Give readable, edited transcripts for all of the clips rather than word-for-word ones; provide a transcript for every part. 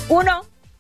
1.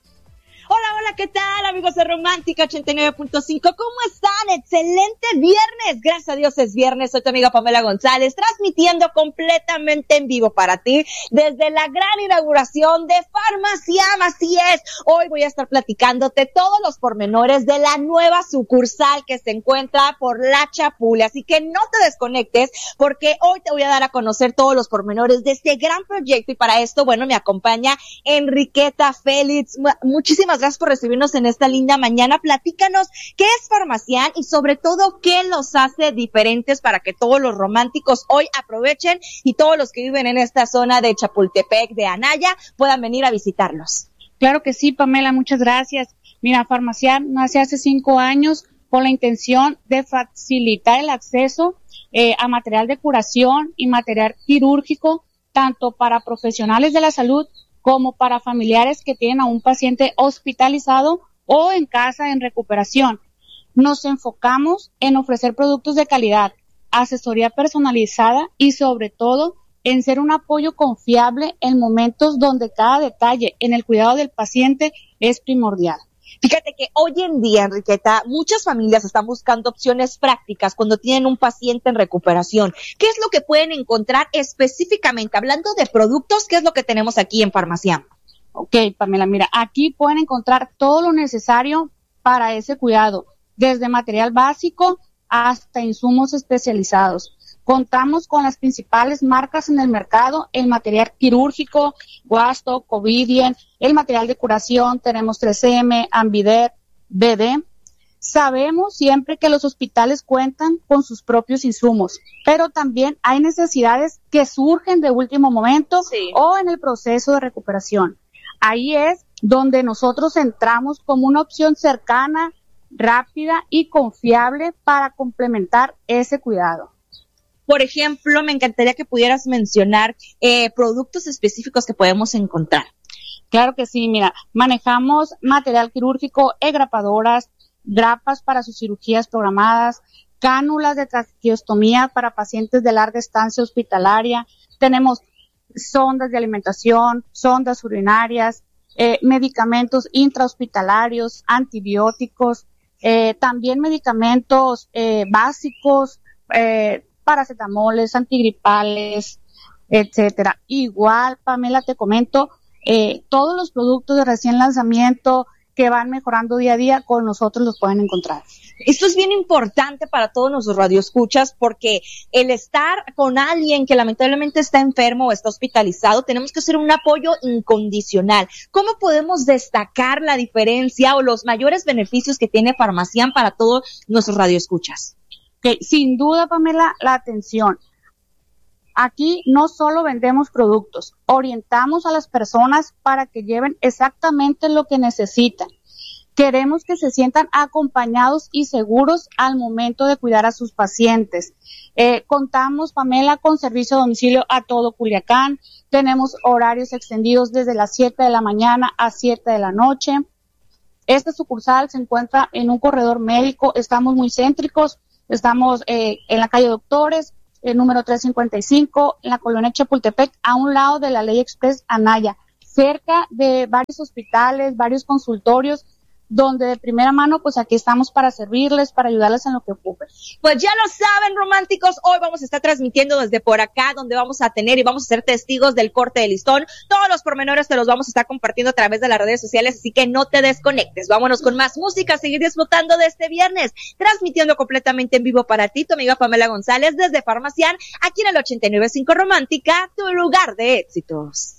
Hola, ¿qué tal, amigos de Romántica 89.5? ¿Cómo están? Excelente viernes. Gracias a Dios es viernes. Soy tu amiga Pamela González, transmitiendo completamente en vivo para ti desde la gran inauguración de Farmaciam. Así es. Hoy voy a estar platicándote todos los pormenores de la nueva sucursal que se encuentra por La Chapule. Así que no te desconectes, porque hoy te voy a dar a conocer todos los pormenores de este gran proyecto. Y para esto, bueno, me acompaña Enriqueta Félix. Muchísimas gracias por recibirnos en esta linda mañana. Platícanos qué es Farmaciam y sobre todo qué los hace diferentes para que todos los románticos hoy aprovechen y todos los que viven en esta zona de Chapultepec, de Anaya, puedan venir a visitarlos. Claro que sí, Pamela, muchas gracias. Mira, Farmaciam nace hace 5 años con la intención de facilitar el acceso a material de curación y material quirúrgico, tanto para profesionales de la salud como para familiares que tienen a un paciente hospitalizado o en casa en recuperación. Nos enfocamos en ofrecer productos de calidad, asesoría personalizada y sobre todo en ser un apoyo confiable en momentos donde cada detalle en el cuidado del paciente es primordial. Fíjate que hoy en día, Enriqueta, muchas familias están buscando opciones prácticas cuando tienen un paciente en recuperación. ¿Qué es lo que pueden encontrar específicamente? Hablando de productos, ¿qué es lo que tenemos aquí en Farmaciam? Ok, Pamela, mira, aquí pueden encontrar todo lo necesario para ese cuidado, desde material básico hasta insumos especializados. Contamos con las principales marcas en el mercado, el material quirúrgico, Guasto, Covidien, el material de curación, tenemos 3M, Ambider, BD. Sabemos siempre que los hospitales cuentan con sus propios insumos, pero también hay necesidades que surgen de último momento o en el proceso de recuperación. Ahí es donde nosotros entramos como una opción cercana, rápida y confiable para complementar ese cuidado. Por ejemplo, me encantaría que pudieras mencionar productos específicos que podemos encontrar. Claro que sí, mira, manejamos material quirúrgico, grapadoras, grapas para sus cirugías programadas, cánulas de traqueostomía para pacientes de larga estancia hospitalaria, tenemos sondas de alimentación, sondas urinarias, medicamentos intrahospitalarios, antibióticos, también medicamentos básicos, paracetamoles, antigripales, etcétera. Igual, Pamela, te comento, todos los productos de recién lanzamiento que van mejorando día a día, con nosotros los pueden encontrar. Esto es bien importante para todos nuestros radioescuchas, porque el estar con alguien que lamentablemente está enfermo o está hospitalizado, tenemos que hacer un apoyo incondicional. ¿Cómo podemos destacar la diferencia o los mayores beneficios que tiene Farmaciam para todos nuestros radioescuchas? Okay, sin duda, Pamela, la atención. Aquí no solo vendemos productos, orientamos a las personas para que lleven exactamente lo que necesitan. Queremos que se sientan acompañados y seguros al momento de cuidar a sus pacientes. Contamos, Pamela, con servicio a domicilio a todo Culiacán. Tenemos horarios extendidos desde las 7 de la mañana a 7 de la noche. Esta sucursal se encuentra en un corredor médico, estamos muy céntricos. Estamos en la calle Doctores, el número 355, en la colonia Chapultepec, a un lado de la Ley Express Anaya, cerca de varios hospitales, varios consultorios, donde de primera mano, pues aquí estamos para servirles, para ayudarles en lo que ocupen. Pues ya lo saben, románticos, hoy vamos a estar transmitiendo desde por acá, donde vamos a tener y vamos a ser testigos del corte de listón. Todos los pormenores te los vamos a estar compartiendo a través de las redes sociales, así que no te desconectes. Vámonos con más música, seguir disfrutando de este viernes, transmitiendo completamente en vivo para ti, tu amiga Pamela González, desde Farmaciam, aquí en el 89.5 Romántica, tu lugar de éxitos.